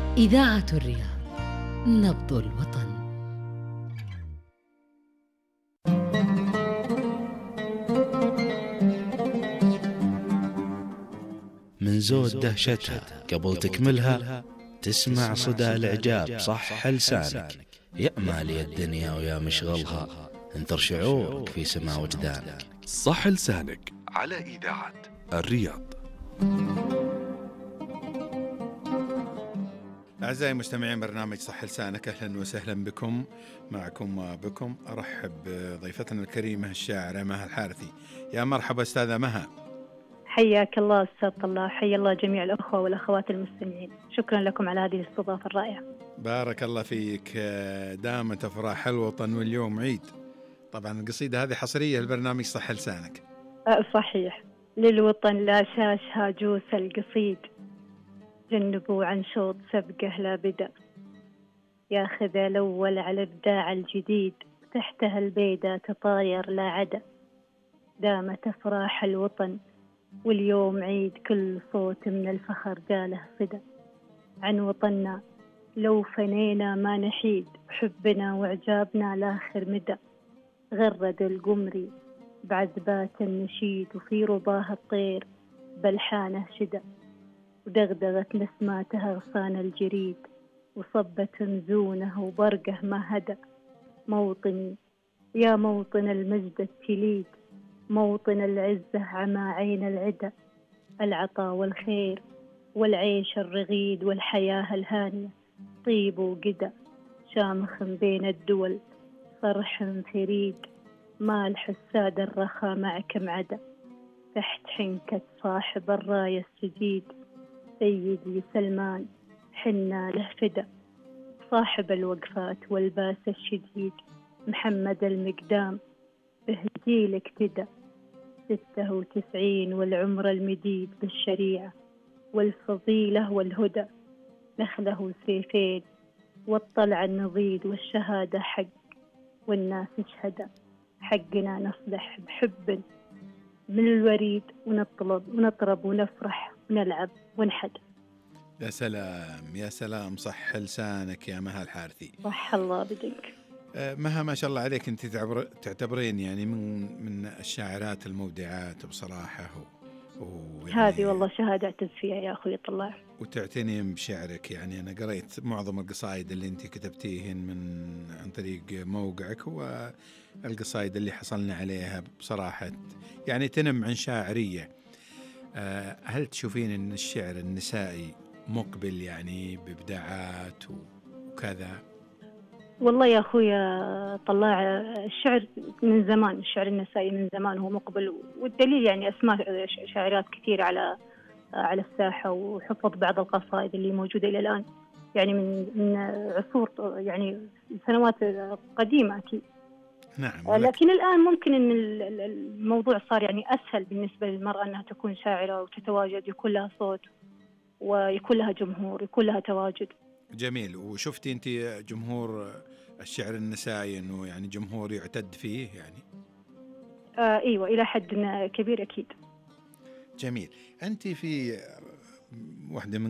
إذاعة الرياض، نبض الوطن. من زود دهشتها قبل تكملها تسمع صدى الإعجاب صح لسانك. يا مالي الدنيا ويا مشغلها، انثر شعورك في سماع وجدانك. صح لسانك على إذاعة الرياض. أعزائي مستمعين برنامج صح لسانك، أهلا وسهلا بكم. معكم وبكم أرحب بضيفتنا الكريمة الشاعرة مها الحارثي. يا مرحبا أستاذة مها. حياك الله أستاذ طلال، حيا الله جميع الأخوة والأخوات المستمعين. شكرا لكم على هذه الاستضافة الرائعة. بارك الله فيك. دامت أفراح الوطن واليوم عيد. طبعا القصيدة هذه حصرية لبرنامج صح لسانك. صحيح. للوطن لا شاش هاجوس القصيد، جنبوا عن شوط سبقه لا بدأ، ياخذ الأول على إبداع الجديد، تحتها البيدة تطاير لا عدا. دامت أفراح الوطن واليوم عيد، كل صوت من الفخر جاله صدى. عن وطننا لو فنينا ما نحيد، حبنا وإعجابنا لاخر مدى. غرد القمري بعذبات النشيد، وفي رباه الطير بلحانه شدى. ودغدغت نسماتها غصان الجريد، وصبت نزونه وبرقه ما هدى. موطني يا موطن المجد التليد، موطن العزة عمى عين العدا. العطا والخير والعيش الرغيد، والحياة الهانية طيب وقدى. شامخ بين الدول صرح فريد، مالح السادة الرخا معك معدا. تحت حنكة صاحب الراية السجيد، سيدي سلمان حنا له فدا. صاحب الوقفات والباس الشديد، محمد المقدام بهديل اقتدى. 96 والعمر المديد بالشريعة والفضيلة والهدى. نخله سيفين والطلع النضيد، والشهادة حق والناس شهدا. حقنا نصلح بحب من الوريد، ونطرب ونفرح ونلعب ونحد. يا سلام يا سلام، صح لسانك يا مها الحارثي. صح الله بدك. مها ما شاء الله عليك، انت تعتبرين يعني من الشاعرات المبدعات بصراحة. هذه والله شهادة اعتز فيها يا أخوي طلع. وتعتنين بشعرك. يعني أنا قريت معظم القصائد اللي انت كتبتيهن عن طريق موقعك، والقصائد اللي حصلنا عليها بصراحة يعني تنم عن شاعرية. هل تشوفين أن الشعر النسائي مقبل يعني بإبداعات وكذا؟ والله يا أخويا طلع، الشعر من زمان، الشعر النسائي من زمان هو مقبل، والدليل يعني أسماء شاعرات كثير على الساحة، وحفظ بعض القصائد اللي موجودة إلى الآن، يعني من عصور، يعني سنوات قديمة أكيد. نعم. لكن الآن ممكن أن الموضوع صار يعني أسهل بالنسبة للمرأة أنها تكون شاعرة وتتواجد، يكون لها صوت ويكون لها جمهور، يكون لها تواجد. جميل. وشفتي أنت جمهور الشعر النسائي أنه يعني جمهور يعتد فيه يعني؟ أيوة إلى حد كبير أكيد. جميل. أنت في واحدة من